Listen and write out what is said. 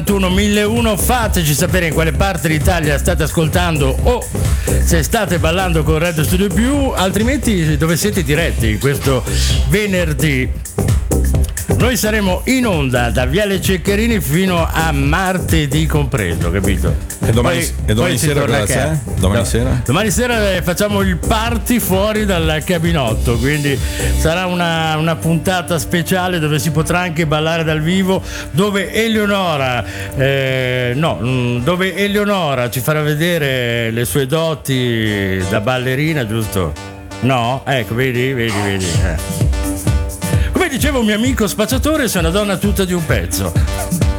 881 1001, fateci sapere in quale parte d'Italia state ascoltando o se state ballando con Red Studio Più, altrimenti dove siete diretti questo venerdì. Noi saremo in onda da Viale Ceccherini fino a martedì compreso, capito? E domani sera cosa c'è? Domani sera facciamo il party fuori dal cabinotto, quindi sarà una puntata speciale dove si potrà anche ballare dal vivo, dove Eleonora ci farà vedere le sue doti da ballerina, giusto? No? Ecco, vedi. Come diceva un mio amico spacciatore, sei una donna tutta di un pezzo.